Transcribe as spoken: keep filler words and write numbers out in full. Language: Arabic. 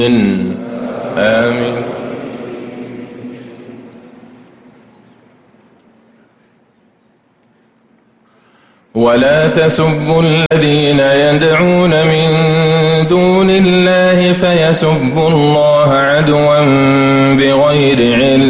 آمين. ولا تسبوا الذين يدعون من دون الله فيسبوا الله عدوا بغير علم